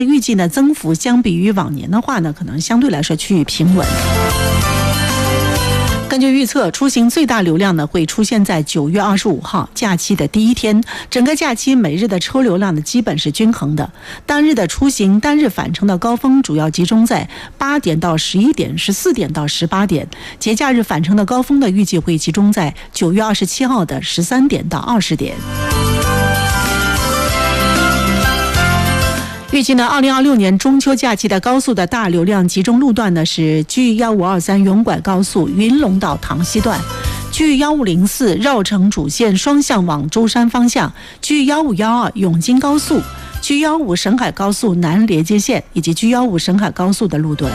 预计呢增幅相比于往年的话呢，可能相对来说趋于平稳。根据预测，出行最大流量呢会出现在9月25号假期的第一天，整个假期每日的车流量呢基本是均衡的。当日的出行单日返程的高峰主要集中在8点到11点、14点到18点，节假日返程的高峰呢预计会集中在9月27号的13点到20点。预计呢，2026年中秋假期的高速的大流量集中路段呢是 G1523 永拐高速云龙到塘西段、G1504 绕城主线双向往舟山方向、G1512 永金高速、G15沈海高速南连接线以及 G15沈海高速的路段。